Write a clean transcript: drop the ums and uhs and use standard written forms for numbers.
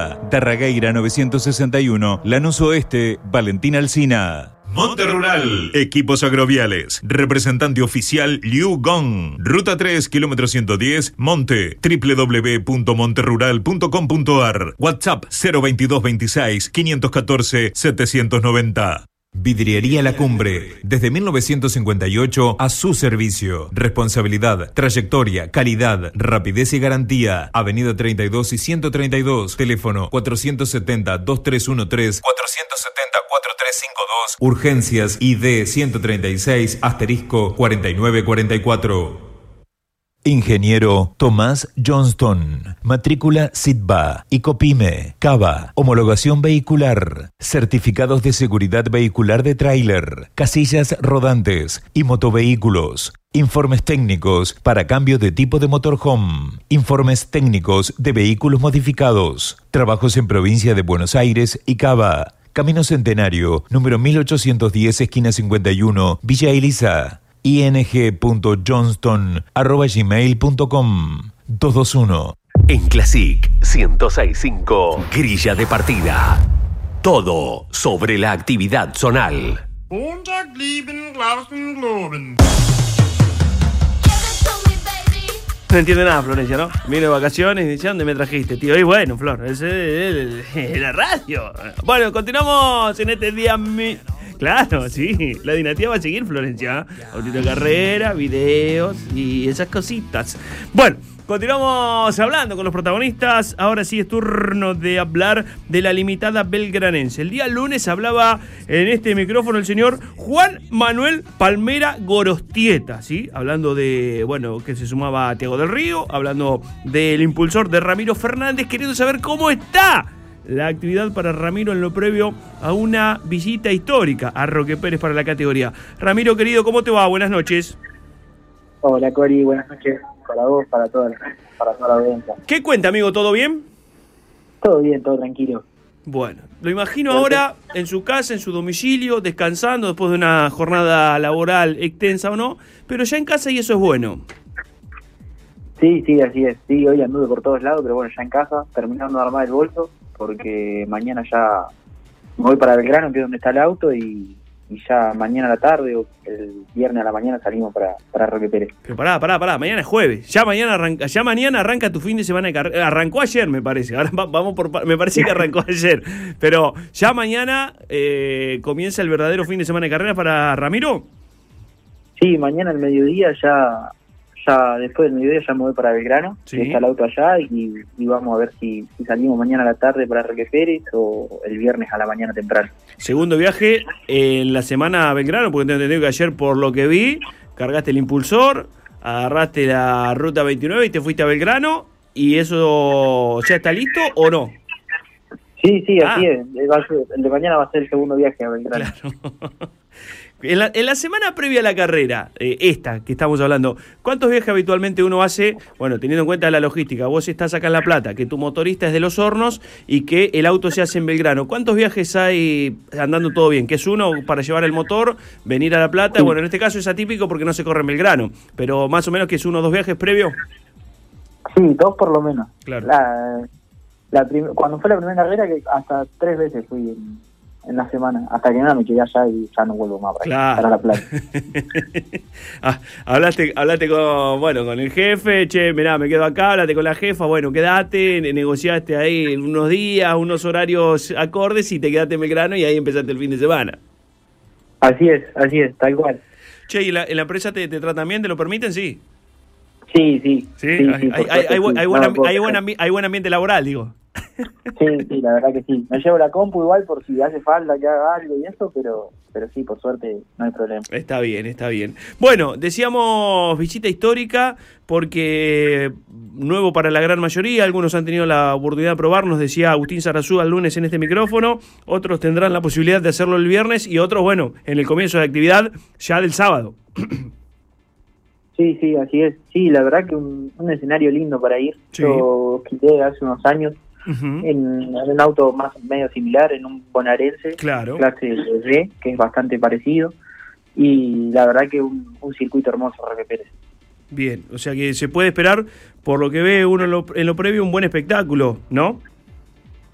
Alcina, Darragueira 961, Lanús Oeste, Valentín Alsina. Monte Rural, Equipos Agroviales, representante oficial Liu Gong, Ruta 3, kilómetro 110, Monte, www.monterrural.com.ar, WhatsApp 02226 514 790. Vidriería La Cumbre, desde 1958 a su servicio. Responsabilidad, trayectoria, calidad, rapidez y garantía. Avenida 32 y 132, teléfono 470-2313, 470-4352, urgencias ID 136, asterisco 4944. Ingeniero Tomás Johnston, matrícula SITBA, ICOPYME, CABA, homologación vehicular, certificados de seguridad vehicular de tráiler, casillas rodantes y motovehículos, informes técnicos para cambio de tipo de motorhome, informes técnicos de vehículos modificados, trabajos en provincia de Buenos Aires y Cava, Camino Centenario, número 1810, esquina 51, Villa Elisa. ing.johnston@gmail.com 221. En Classic 1065, grilla de partida. Todo sobre la actividad zonal. No entiende nada, Florencia, ¿no? Vine de vacaciones y dice, ¿dónde me trajiste, tío? Y bueno, Flor, es la radio. Bueno, continuamos en este día... Claro, sí, la dinastía va a seguir, Florencia. Autito de carrera, videos y esas cositas. Bueno, continuamos hablando con los protagonistas. Ahora sí es turno de hablar de la limitada belgranense. El día lunes hablaba en este micrófono el señor Juan Manuel Palmera Gorostieta, ¿sí? Hablando de, bueno, que se sumaba a Thiago del Río, hablando del impulsor de Ramiro Fernández, queriendo saber cómo está la actividad para Ramiro en lo previo a una visita histórica a Roque Pérez para la categoría. Ramiro, querido, ¿cómo te va? Buenas noches. Hola, Cori, buenas noches para vos, para toda la audiencia. ¿Qué cuenta, amigo? ¿Todo bien? Todo bien, todo tranquilo. Bueno, lo imagino ahora en su casa, en su domicilio, descansando después de una jornada laboral extensa o no, pero ya en casa y eso es bueno. Sí, así es. Sí, hoy anduve por todos lados, pero bueno, ya en casa, terminando de armar el bolso, porque mañana ya me voy para Belgrano, que es donde está el auto, y ya mañana a la tarde o el viernes a la mañana salimos para Roque Pérez. Pero pará, mañana es jueves. Ya mañana arranca tu fin de semana de carrera. Arrancó ayer, me parece. Ahora vamos me parece que arrancó ayer. Pero ya mañana comienza el verdadero fin de semana de carrera para Ramiro. Sí, mañana al mediodía ya después del mediodía ya me voy para Belgrano, sí. Está el auto allá y vamos a ver si salimos mañana a la tarde para Roque Pérez o el viernes a la mañana temprano. Segundo viaje en la semana a Belgrano, porque tengo entendido que ayer, por lo que vi, cargaste el impulsor, agarraste la ruta 29 y te fuiste a Belgrano, ¿y eso ya está listo o no? Sí, así es. El de mañana va a ser el segundo viaje a Belgrano. Claro. En la semana previa a la carrera, esta que estamos hablando, ¿cuántos viajes habitualmente uno hace? Bueno, teniendo en cuenta la logística, vos estás acá en La Plata, que tu motorista es de Los Hornos y que el auto se hace en Belgrano. ¿Cuántos viajes hay andando todo bien? Que es uno para llevar el motor, venir a La Plata. Bueno, en este caso es atípico porque no se corre en Belgrano, pero más o menos que es 1 o 2 viajes previos. Sí, 2 por lo menos. Claro. Cuando fue la primera carrera, que hasta 3 veces fui en la semana, hasta que me quedé allá y ya no vuelvo más para La Plata. Hablaste con el jefe, che, mirá, me quedo acá, hablaste con la jefa, bueno, quedate, negociaste ahí unos días, unos horarios acordes y te quedaste en Belgrano y ahí empezaste el fin de semana. Así es, tal cual. Che, ¿y en la empresa te tratan bien? ¿Te lo permiten? Sí. Sí. Hay buen ambiente laboral, digo. Sí, la verdad que sí. Me llevo la compu igual por si hace falta que haga algo y eso, pero sí, por suerte no hay problema. Está bien. Bueno, decíamos visita histórica porque nuevo para la gran mayoría. Algunos han tenido la oportunidad de probar, nos decía Agustín Sarazúa el lunes en este micrófono. Otros tendrán la posibilidad de hacerlo el viernes y otros, bueno, en el comienzo de la actividad ya del sábado. Sí, así es. Sí, la verdad que un escenario lindo para ir. Sí. Yo quité hace unos años en un auto más medio similar, en un bonaerense, claro, clase D, que es bastante parecido. Y la verdad que un circuito hermoso, Roque Pérez. Bien, o sea que se puede esperar, por lo que ve uno en lo previo, un buen espectáculo, ¿no?